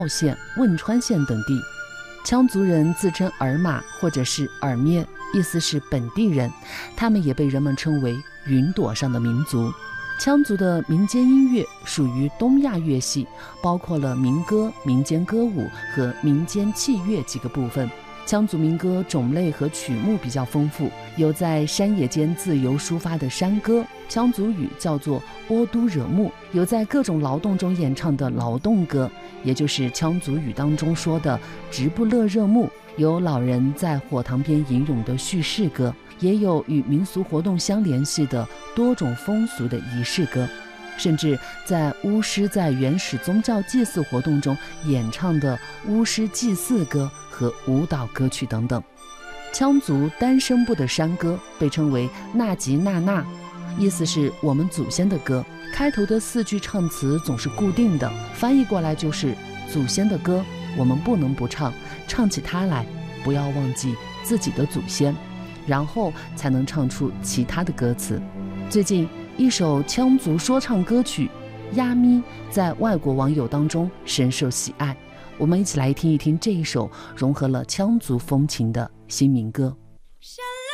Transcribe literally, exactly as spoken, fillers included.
县、汶川县等地。羌族人自称尔玛或者是尔咩，意思是本地人，他们也被人们称为云朵上的民族。羌族的民间音乐属于东亚乐系，包括了民歌、民间歌舞和民间器乐几个部分。羌族民歌种类和曲目比较丰富，有在山野间自由抒发的山歌，羌族语叫做阿都惹木，有在各种劳动中演唱的劳动歌，也就是羌族语当中说的直布勒热木，有老人在火塘边吟咏的叙事歌，也有与民俗活动相联系的多种风俗的仪式歌，甚至在巫师在原始宗教祭祀活动中演唱的巫师祭祀歌和舞蹈歌曲等等。羌族单声部的山歌被称为纳吉纳纳，意思是我们祖先的歌，开头的四句唱词总是固定的，翻译过来就是祖先的歌我们不能不唱，唱起它来不要忘记自己的祖先，然后才能唱出其他的歌词。最近一首羌族说唱歌曲《呀咪》在外国网友当中深受喜爱，我们一起来听一听这一首融合了羌族风情的新民歌。